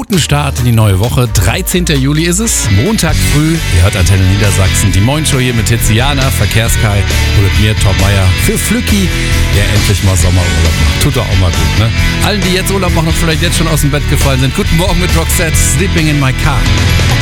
guten Start in die neue Woche. 13. Juli ist es, Montag früh. Ihr hört Antenne Niedersachsen, die Moin Show hier mit Tiziana, Verkehrskai und mit mir, Tom Meier, für Flücki, der endlich mal Sommerurlaub macht. Tut doch auch mal gut, ne? Allen, die jetzt Urlaub machen und vielleicht jetzt schon aus dem Bett gefallen sind, guten Morgen mit Roxette, Sleeping in My Car.